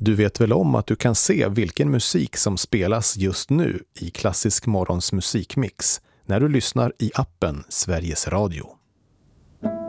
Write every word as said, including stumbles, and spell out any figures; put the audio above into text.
Du vet väl om att du kan se vilken musik som spelas just nu i Klassisk Morgons musikmix när du lyssnar i appen Sveriges Radio.